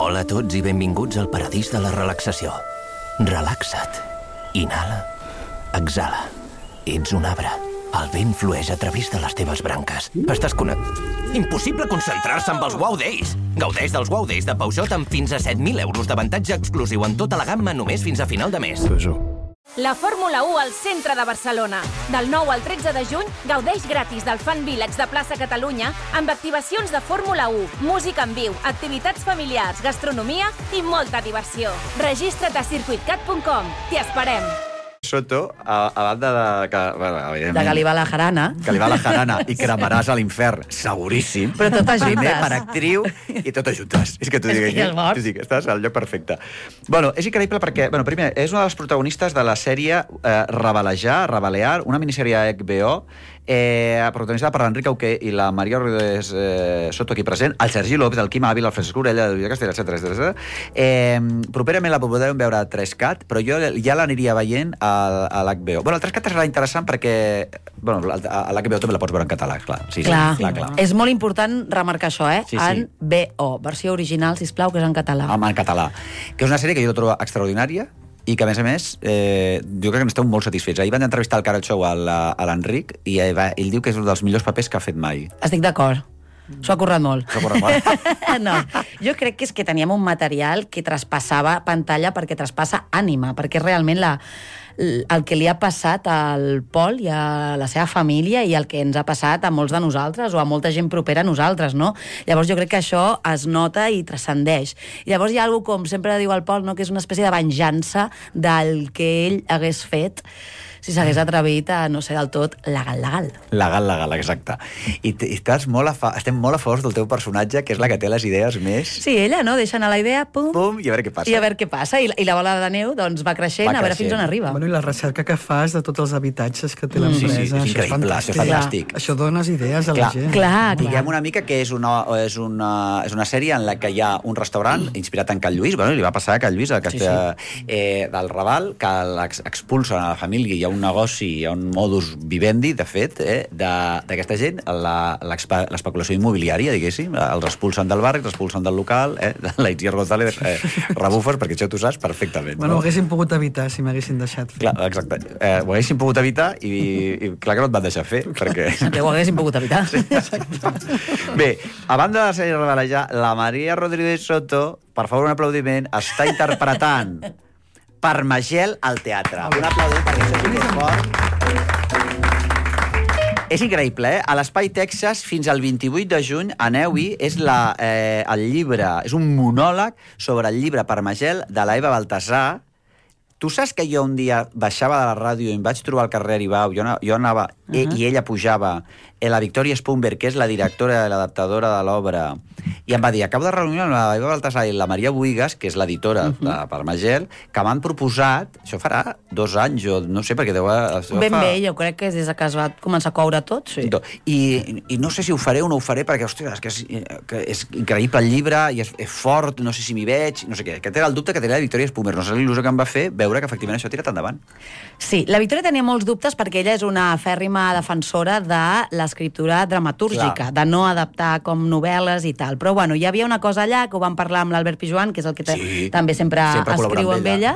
Hola a tots i benvinguts al paradís de la relaxació. Relaxa't. Inhala. Exhala. Ets un arbre. El vent flueix a través de les teves branques. Estàs Impossible concentrar-se amb els Wow Days. Gaudeix dels Wow Days de Peugeot amb fins a 7.000 euros d'avantatge exclusiu en tota la gamma només fins a final de mes. La Fórmula 1 al centre de Barcelona. Del 9 al 13 de juny, gaudeix gratis del Fan Village de Plaça Catalunya amb activacions de Fórmula 1, música en viu, activitats familiars, gastronomia i molta diversió. Registra't a circuitcat.com. T'hi esperem. Soto, a banda de... De Galibar la Jarana. Galibar la Jarana i cremaràs a l'infern, seguríssim. Però totes juntes. Primer per actriu i totes juntes. És que t'ho dic aquí. Estàs al lloc perfecte. Bueno, és increïble perquè, primer, és una de les protagonistes de la sèrie Rebalear, una minissèrie HBO, protagonitzada per l'Enric Auqué i la Maria Rodés Soto aquí present, el Sergi López, el Quim Ávila, el Francesc Orella, el Lluís Castell, etc. Properament la podrem veure a 3CAT, però jo ja l'aniria veient a l'HBO. Bueno, el 3CAT serà interessant perquè a l'HBO també la pots veure en català, clar. Sí, clar. És molt important remarcar això, Sí. En BO, versió original, sisplau, que és en català. En català. Que és una sèrie que jo trobo extraordinària i que, a més, jo crec que n'esteu molt satisfets. Ahir van entrevistar al Carol Show a l'Enric i ell diu que és un dels millors papers que ha fet mai. Estic d'acord. S'ho ha currat molt. No, jo crec que és que teníem un material que traspassava pantalla perquè traspassa ànima, perquè realment el que li ha passat al Pol i a la seva família i el que ens ha passat a molts de nosaltres o a molta gent propera a nosaltres, no? Llavors jo crec que això es nota i transcendeix. I llavors hi ha alguna com sempre diu el Pol, no? Que és una espècie de venjança del que ell hagués fet si s'hagués atrevit a no ser del tot legal. Legal, exacte. I estem molt a favor del teu personatge, que és la que té les idees més... Sí, ella, no? Deixa anar la idea, pum, i a veure què passa. I la bola de neu, doncs, va creixent, a veure fins on arriba. Bueno, i la recerca que fas de tots els habitatges que té l'empresa. Sí, és increïble, és fantàstic. Això dones idees a la gent. Clar. Diguem una mica que és una sèrie en la que hi ha un restaurant inspirat en Can Lluís, li va passar a Can Lluís, a Castella del Raval, que l'expulsen a la família, hi ha un negoci, hi ha un modus vivendi, de fet, d'aquesta gent, l'especulació immobiliària, diguéssim, els expulsen del bar, els expulsen del local, la Itziar González rebufes, perquè això tu saps perfectament. Bueno, ho haguéssim pogut evitar si m'haguessin deixat fer. Clar, exacte. Ho haguéssim pogut evitar i clar que no et van deixar fer, perquè... Ho haguéssim pogut evitar. Bé, a banda de la sèrie Rebalejar, la Maria Rodríguez Soto, per favor, un aplaudiment, està interpretant Parmagel al teatre. Un aplaudiment perquè això és molt fort. És increïble, A l'Espai Texas, fins al 28 de juny, aneu-hi, és el llibre, és un monòleg sobre el llibre Parmagel de la Eva Baltasar. Tu saps que jo un dia baixava de la ràdio i em vaig trobar al carrer Aribau, jo anava, i ella pujava, la Victòria Spunberg, que és la directora i l'adaptadora de l'obra, i em va dir, acabo de reunir amb la Eva Baltasar i la Maria Buigas, que és l'editora de Parmagel, que m'han proposat, això farà 2 anys, o no sé, perquè Ben bé, jo crec que és des que es va començar a coure tot, sí. I no sé si ho faré o no ho faré, perquè, hòstia, és increïble el llibre, i és fort, no sé si m'hi veig, no sé què, que té el dubte que tenia la Victòria Spunberg, no sé l'il·lusió que em va fer veure que efectivament això ha tirat endavant. Sí, la Victòria tenia molts dubtes perquè ella és una fèrrima defensora de l'escriptura dramatúrgica, de no adaptar com novel·les i tal. Però, bueno, hi havia una cosa allà, que ho vam parlar amb l'Albert Pijuan, que és el que també sempre escriu amb ella.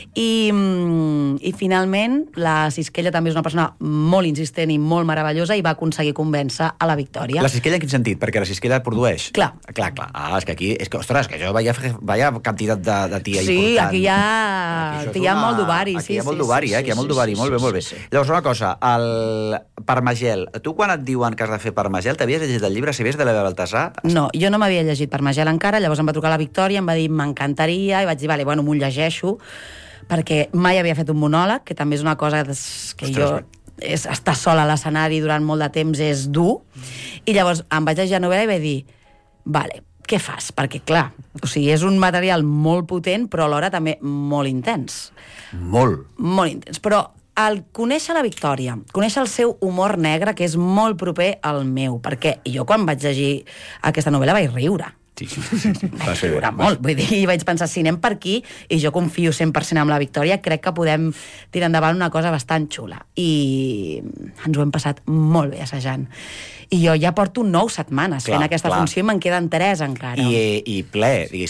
I finalment, la Sisquella també és una persona molt insistent i molt meravellosa i va aconseguir convèncer a la Victòria. La Sisquella en quin sentit? Perquè la Sisquella produeix? Clar. És que aquí, ostres, que jo veia quantitat de tia important. Sí, aquí hi ha molt d'ovari. Aquí hi ha molt d'ovari, aquí hi ha molt d'ovari. Molt bé. Llavors, una cosa, el Parmagel. Tu, quan et diuen que has de fer Parmagel, t'havies llegit el llibre, sabies de l'Eva Baltasar? No, jo no m'havia llegit Parmagel encara, llavors em va trucar la Victòria, em va dir, m'encantaria, i vaig dir, vale, bueno, m'ho llegeixo, perquè mai havia fet un monòleg, que també és una cosa que estar sol a l'escenari durant molt de temps és dur, i llavors em vaig llegir la novel·la i vaig dir, vale, què fas? Perquè, clar, és un material molt potent, però alhora també molt intens. Molt intens, però al conèixer la Victòria, conèixer el seu humor negre, que és molt proper al meu, perquè jo quan vaig llegir aquesta novel·la vaig riure. Sí. Vaig riure molt, vull dir, i vaig pensar, si anem per aquí, i jo confio 100% en la Victòria, crec que podem tirar endavant una cosa bastant xula. I ens ho hem passat molt bé assajant. I jo ja porto 9 setmanes fent aquesta funció i me'n queden 3 encara. I ple,